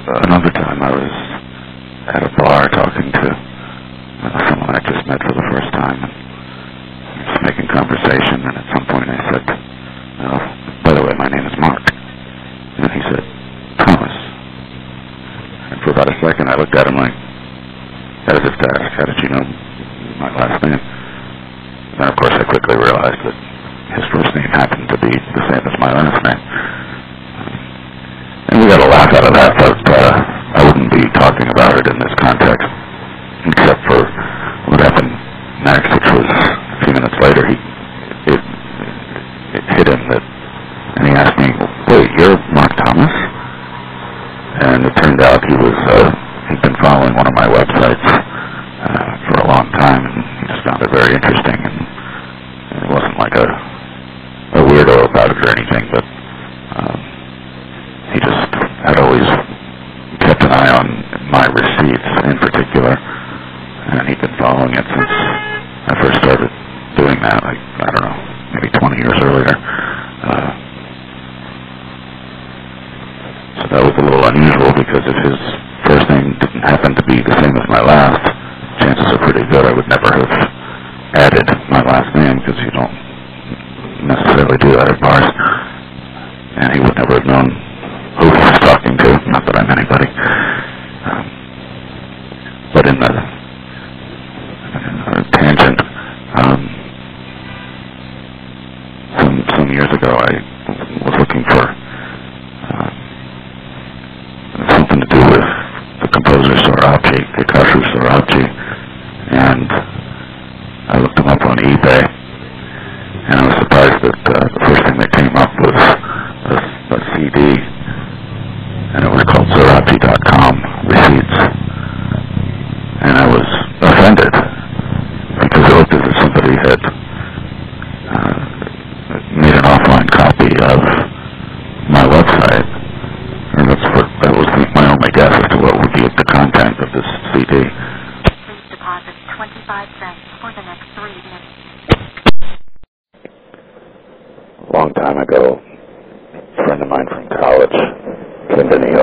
another time I was at a bar talking to someone I just met for the first time, and just making conversation, and at some point I said, by the way, my name is Mark. And he said, Thomas. And for about a second I looked at him like, as if to ask, how did you know my last name? And of course I quickly realized that his first name happened to be the same as my last name. And we got a laugh out of that, but I wouldn't be talking about it in this context, except for what happened next, which was a few minutes later, it hit him that, and he asked me, wait, you're Mark Thomas? And it turned out he'd been following one of my websites for a long time, and he just found it very interesting, and it wasn't like a weirdo about it or anything, but he just had always kept an eye on my receipts in particular, and he'd been following it since I first started doing that, like, I don't know, maybe 20 years earlier. So that was a little unusual, because if his first name didn't happen to be the same as my last, chances are pretty good I would never have added my last name, because you don't necessarily do that at bars. And he would never have known who he was talking to, not that I'm anybody. But in the tangent, some years ago I was looking for something to do with the composer Sorachi, Kakashi Sorachi, and I looked him up on eBay, and I was surprised that the first thing that came up was a CD, and it was called Sorachi.com Receipts, and I was offended, because it looked as if somebody had made an offline copy of my website, and that was my only guess as to what would be the content of this CD. Please deposit 25 cents for the next 3 minutes. A long time ago, a friend of mine from college came to New